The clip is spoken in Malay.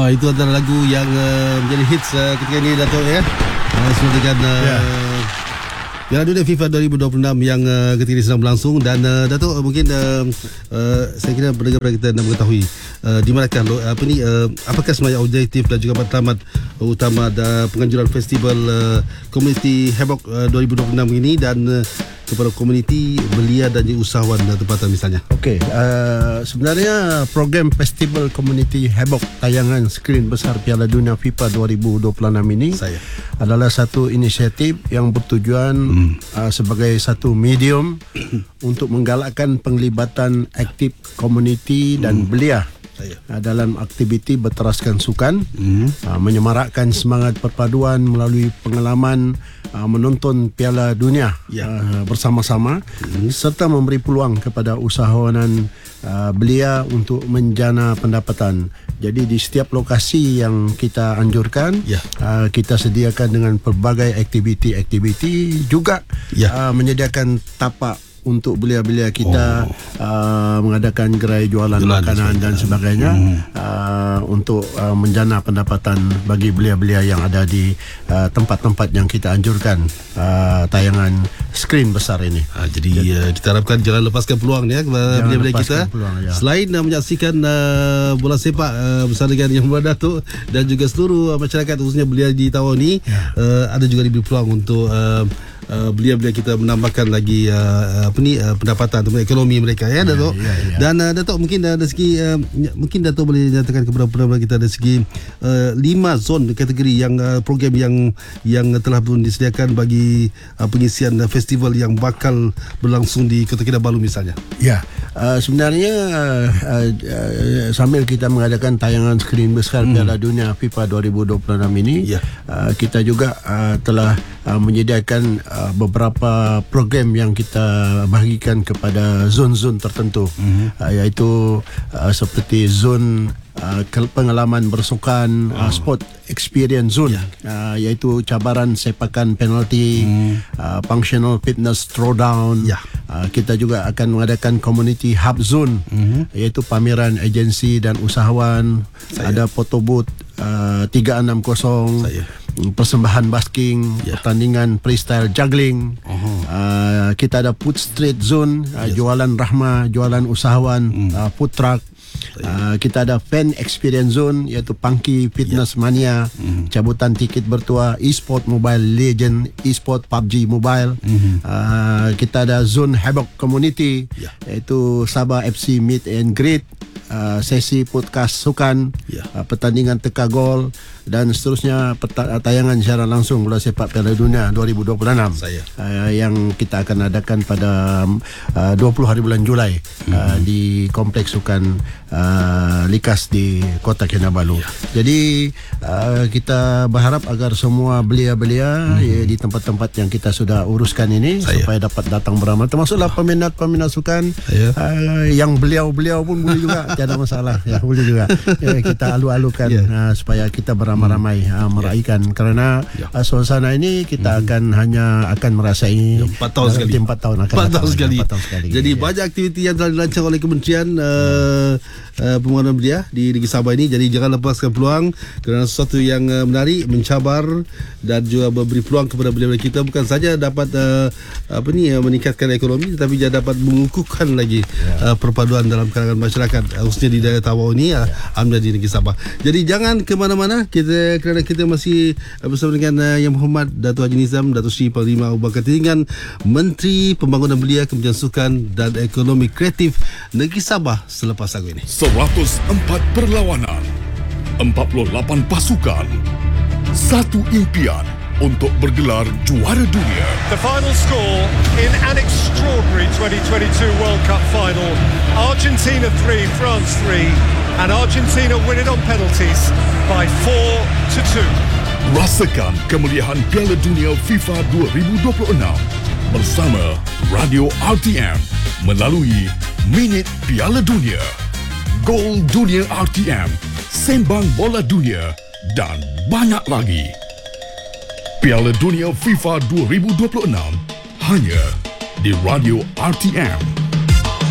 Itu antara lagu yang menjadi hits ketika ini, Dato' ya. Semua dengan Piala Dunia FIFA 2026 yang ketika ini sedang berlangsung. Dan Dato', mungkin saya kira pendengar kita nak mengetahui di manakah apakah sebenarnya objektif dan juga matlamat utama penganjuran festival Community Havoc 2026 ini dan kepada komuniti belia dan juga usahawan tempatan misalnya. Okey, sebenarnya program Festival Community Havoc tayangan skrin besar Piala Dunia FIFA 2026 ini adalah satu inisiatif yang bertujuan sebagai satu medium untuk menggalakkan penglibatan aktif komuniti dan belia dalam aktiviti berteraskan sukan, menyemarakkan semangat perpaduan melalui pengalaman menonton Piala Dunia bersama-sama, serta memberi peluang kepada usahawanan belia untuk menjana pendapatan. Jadi di setiap lokasi yang kita anjurkan, kita sediakan dengan pelbagai aktiviti juga menyediakan tapak untuk belia-belia kita, mengadakan gerai jualan makanan dan sebagainya, untuk menjana pendapatan bagi belia-belia yang ada di tempat-tempat yang kita anjurkan tayangan skrin besar ini. Jadi kita harapkan jangan lepaskan peluang ya kepada belia-belia kita. Selain menyaksikan bola sepak bersama dengan Yang Mulia Dato' dan juga seluruh masyarakat, khususnya belia di tahun ini, ada juga diberi peluang untuk belia-belia kita menambahkan lagi pendapatan atau ekonomi mereka ya, Dato'. Dan Dato', mungkin dari segi mungkin Dato' boleh nyatakan kepada pendengar kita dari segi 5 zon kategori yang program yang telah pun disediakan bagi pengisian festival yang bakal berlangsung di Kota Kinabalu misalnya. Sebenarnya sambil kita mengadakan tayangan skrin besar Piala Dunia FIFA 2026 ini, kita juga telah menyediakan beberapa program yang kita bahagikan kepada zon-zon tertentu, iaitu seperti zon pengalaman bersukan, sport experience zone, iaitu cabaran sepakan penalti, functional fitness throwdown. Kita juga akan mengadakan community hub zone, iaitu pameran agensi dan usahawan. Ada photo booth 360, persembahan basking, pertandingan freestyle juggling. Kita ada food street zone, jualan rahmah, jualan usahawan, food truck. Kita ada fan experience zone, iaitu Punky Fitness Mania, cabutan tiket bertuah, e-sport Mobile Legend, e-sport PUBG Mobile. Kita ada zone Havoc Community, iaitu Sabah FC Meet and Greet, sesi podcast sukan, pertandingan teka gol dan seterusnya, tayangan secara langsung bola sepak Piala Dunia 2026 yang kita akan adakan pada 20 hari bulan Julai di Kompleks Sukan Likas di Kota Kinabalu. Jadi kita berharap agar semua belia-belia di tempat-tempat yang kita sudah uruskan ini supaya dapat datang beramal, termasuklah peminat-peminat sukan, yang beliau-beliau pun boleh juga, tiada masalah ya, boleh juga. Kita alu-alukan supaya kita beramai-ramai meraihkan, kerana suasana ini kita akan merasai 4 tahun sekali. 4 tahun akan 4 tahun sekali. Jadi ya. banyak aktiviti yang telah dilancarkan oleh Kementerian Pembangunan Belia di Negeri Sabah ini. Jadi jangan lepaskan peluang, kerana sesuatu yang menarik, mencabar dan juga memberi peluang kepada belia-belia kita, bukan saja dapat meningkatkan ekonomi, tetapi juga dapat mengukuhkan lagi perpaduan dalam kalangan masyarakat, khususnya di daerah Tawau ini, alhamdulillah di Negeri Sabah. Jadi jangan ke mana-mana, kerana kita masih bersama dengan Yang Berhormat Dato' Haji Nizam Dato' Sri Panglima Abu Bakar Tengah, Menteri Pembangunan Belia, Kementerian Sukan dan Ekonomi Kreatif Negeri Sabah selepas lagu ini. 104 perlawanan, 48 pasukan, satu impian untuk bergelar juara dunia. The final score in an extraordinary 2022 World Cup final. Argentina 3, France 3, and Argentina win it on penalties by 4-2. Rasakan kemeriahan Piala Dunia FIFA 2026 bersama Radio RTM melalui Minit Piala Dunia, Gol Dunia RTM, Sembang Bola Dunia dan banyak lagi. Piala Dunia FIFA 2026 hanya di Radio RTM.